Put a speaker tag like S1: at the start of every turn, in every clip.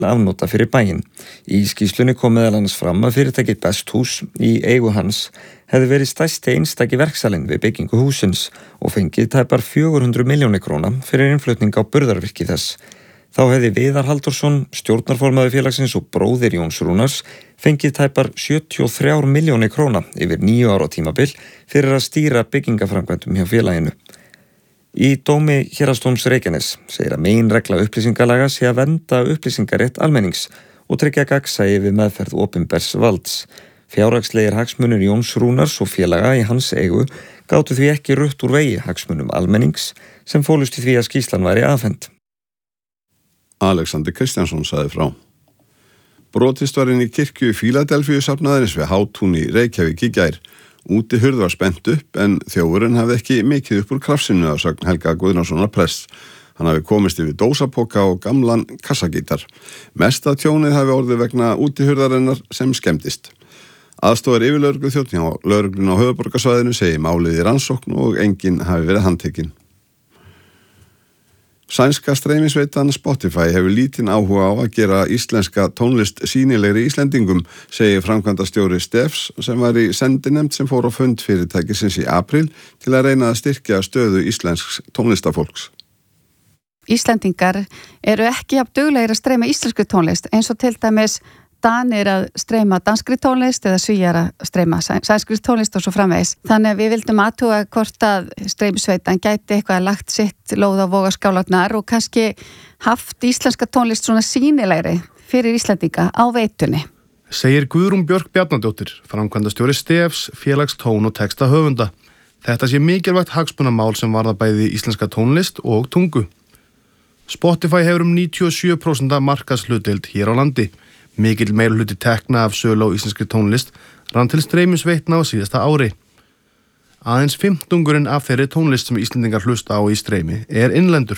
S1: afnota fyrir bæinn. Í skýrslunni kom meðal annars fram að fyrirtækið Besthús í eigu hans hefði verið stærsti einstaki verksalinn við byggingu hússins og fengið tæpar 400 milljónir króna fyrir innflutning á burðarvirki þess. Þá hefði Viðar Halldórsson, stjórnarformaður félagsins og bróðir Jóns Rúnars, fengið tæpar 73 milljónir króna yfir 9 ára tímabil fyrir að stýra byggingaframkvæmdum hjá félaginu. Í dómi Héraðsdóms Reykjaness segir að meginregla upplýsingalaga sé að vernda upplýsingarétt almennings og tryggja gagnsæi við meðferð opinbers valds. Fjárhagslegir hagsmunir Jóns Rúnars og félaga í hans eigu gátu því ekki rutt úr vegi hagsmunum almennings sem fólust í því að skýrslan væri afhent.
S2: Alexander Kristjánsson sagði frá. Brotist var inn í kirkju Fíladelfíu safnaðarins við Hátún í Reykjavík í gær. Útihurð var spennt upp en þjófurinn hafði ekki mikið upp úr krafsinu að sögn Helga Guðnasonar prests. Hann hafi komist yfir dósapoka og gamlan kassagítar. Mesta tjónið hafi orðið vegna útihurðarinnar sem skemmdist. Aðstofar yfirlögregluþjónn hjá lögreglunni á höfuðborgarsvæðinu segir málið í rannsókn og enginn hafi verið handtekinn. Sænska streymisveitan Spotify hefur lítinn áhuga á að gera íslenska tónlist sýnilegri Íslendingum, segir framkvæmdastjóri Stefs sem var í sendinefnd sem fór á fund fyrirtækisins í apríl til að reyna að styrkja stöðu íslensks tónlistafólks.
S3: Íslendingar eru ekki jafn duglegir að streyma íslensku tónlist eins og til dæmis Danir að streyma danskri tónlist eða Svíar að streyma sænskri tónlist og svo framvegis. Þannig að við vildum athuga hvort að streymisveitan gæti eitthvað lagt sitt lóð á vogarskálarnar og kannski haft íslenska tónlist svona sýnilegri fyrir Íslendinga á veitunni.
S4: Segir Guðrún Björk Bjarnadóttir, framkvæmdastjóri Stefs, félags tón og texta höfunda. Þetta sé mikilvægt hagsmunamál sem varða bæði íslenska tónlist og tungu. Spotify hefur 97% markaðshlutdeild hér á landi. Mikill meirihluti tekna af sölu á íslenskri tónlist rann til streymisveitna á síðasta ári. Aðeins 15% af þeirri tónlist sem Íslendingar hlusta á í streymi er innlendur.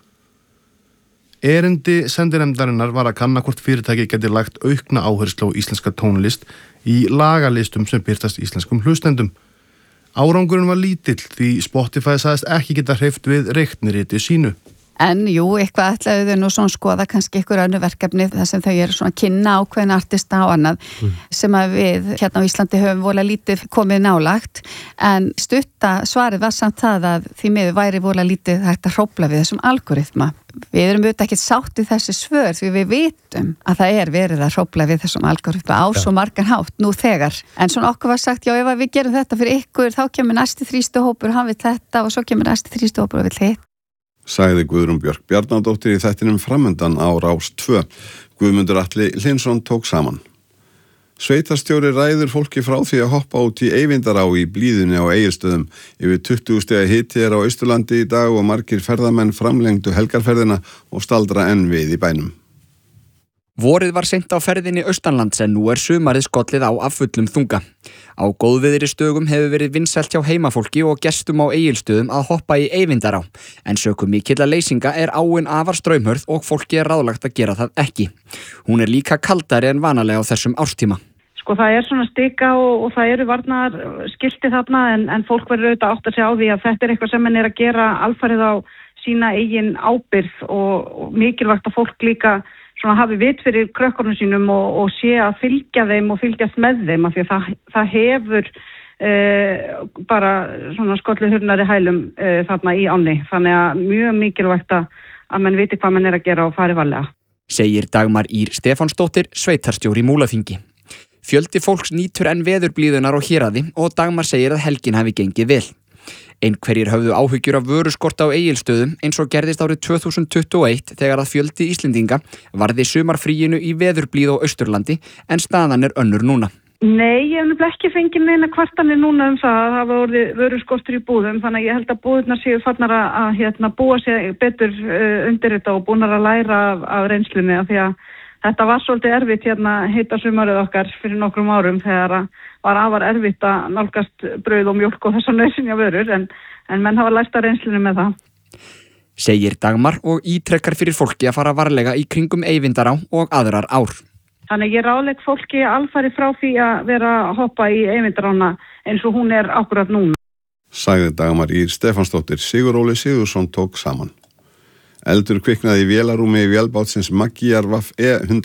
S4: Erindi sendinefndarinnar var að kanna hvort fyrirtæki geti lagt aukna áherslu á íslenska tónlist í lagalistum sem birtast íslenskum hlustendum. Árangurinn var lítill því Spotify sagðist ekki geta hreyft við reikniriti sínu.
S3: En jú, eitthvað ætlaðu þau nú svona skoða kannski ykkur önnur verkefni þar sem þau eru svona kynna ákveðna artista og annað sem að við hérna á Íslandi höfum vola lítið komið nálagt en stutta svarið var samt það að því miður væri vola lítið hægt að hrófla við þessum algoritma. Við erum auðvitað ekkert sátt í þessi svör því við vitum að það er verið að hrófla við þessum algoritma á svo margan hátt nú þegar. En svona okkur var sagt, já ef við gerum þetta fyrir ykkur þá kemur næsti þrýstuhópur, hann vill þetta og svo kemur næsti þrýstuhópur og vill hitt.
S2: Sagði Guðrún Björk Bjarnadóttir í þættinum Framundan á Rás 2. Guðmundur Atli Hlynsson tók saman. Sveitarstjóri ræður fólki frá því að hoppa út í Eyvindará í blíðunni á Egilsstöðum. Yfir 20 stiga hiti á Austurlandi í dag og margir ferðamenn framlengdu helgarferðina og staldra enn við í bænum.
S5: Vorið var seint á ferðinni austanlands en nú er sumarið skollið á af fullum þunga. Á góðviðri stögum hefur verið vinsælt hjá heimafólki og gestum á Egilsstöðum að hoppa í Eyvindará. En sökum mikilla leysinga er áin afar straumhörð og fólki er ráðlagt að gera það ekki. Hún er líka kaldari en vanalega á þessum árstíma.
S6: Sko það er svona stika og það eru varnar skilti þarna en fólk verður auðvitað átt að segja á því að þetta er eitthvað sem menn er að gera alfarið á sína eigin ábyrgð og mikilvægt að fólk líka svona hafi vit fyrir krökkunum sínum og sé að fylgja þeim og fylgjast með þeim af því að það hefur bara svona skollu hurnari hælum þarna í ánni. Þannig að mjög mikilvægt að menn viti hvað menn er að gera og fari varlega. Segir
S5: Dagmar Ýr Stefánsdóttir, sveitarstjóri í Múlaþingi. Fjöldi fólks nýtur enn veðurblíðunar á Héraði og Dagmar segir að helgin hafi gengið vel. Einhverjir höfðu áhyggjur af vöruskort á Egilsstöðum eins og gerðist árið 2021 þegar að fjöldi Íslendinga varði sumarfríinu í veðurblíð á Austurlandi en staðan er önnur núna.
S6: Nei, ég hef nefnilega ekki fengið neina kvartanir núna það að hafa orðið vöruskortur í búðum þannig að ég held að búðurnar séu farnar að búa sér betur undir þetta og búnar að læra af reynslunni af því að þetta var svolítið erfitt heita sumarið okkar fyrir nokkrum árum þegar var afar erfitt að nálgast brauð og mjólk og þessar nauðsynja vörur en menn hafa lært að reynslunni með það.
S5: Segir Dagmar og ítrekkar fyrir fólki að fara varlega í kringum Eyvindará og aðrar ár.
S6: Þannig ég ráðlegg fólki alfarið frá því að vera að hoppa í Eyvindarána eins og hún er akkurat núna.
S2: Sagði Dagmar Ýr Stefánsdóttir, Sigur Óli Sigurðsson tók saman. Eldur kviknaði í vélarúmi vélbátsins Magyar Vaff E